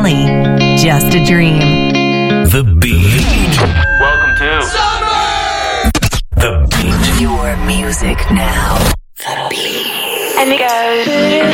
Kelly, Just a Dream. The Beat. Welcome to Summer! The Beat. Your music now. The Beat. And it goes.